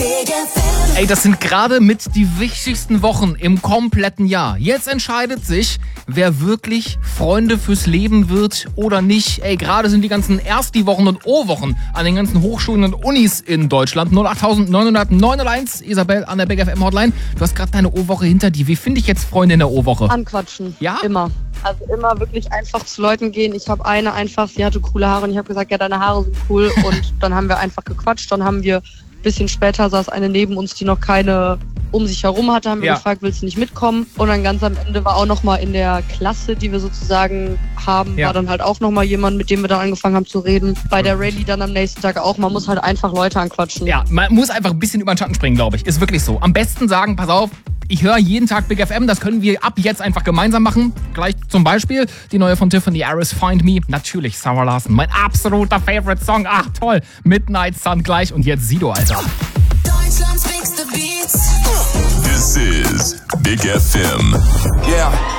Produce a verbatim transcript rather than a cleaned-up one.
Ey, das sind gerade mit die wichtigsten Wochen im kompletten Jahr. Jetzt entscheidet sich, wer wirklich Freunde fürs Leben wird oder nicht. Ey, gerade sind die ganzen Ersti-Wochen und O-Wochen an den ganzen Hochschulen und Unis in Deutschland. null acht neun null null neun eins, Isabel an der Big F M Hotline. Du hast gerade deine O-Woche hinter dir. Wie finde ich jetzt Freunde in der O-Woche? Anquatschen. Ja? Immer. Also immer wirklich einfach zu Leuten gehen. Ich habe eine einfach, sie hatte coole Haare und ich habe gesagt, ja, deine Haare sind cool. Und dann haben wir einfach gequatscht. Dann haben wir, ein bisschen später saß eine neben uns, die noch keine um sich herum hatte, haben wir Ja. gefragt, willst du nicht mitkommen? Und dann ganz am Ende war auch nochmal in der Klasse, die wir sozusagen haben, Ja. war dann halt auch nochmal jemand, mit dem wir dann angefangen haben zu reden. Bei der Rallye dann am nächsten Tag auch. Man muss halt einfach Leute anquatschen. Ja, man muss einfach ein bisschen über den Schatten springen, glaube ich. Ist wirklich so. Am besten sagen, pass auf, ich höre jeden Tag Big F M, das können wir ab jetzt einfach gemeinsam machen. Gleich zum Beispiel die neue von Tiffany Harris, Find Me. Natürlich Sarah Larson, mein absoluter Favorite Song. Ach toll, Midnight Sun gleich und jetzt Sido, Alter. Deutschland's bigste Beats. This is Big F M. Yeah.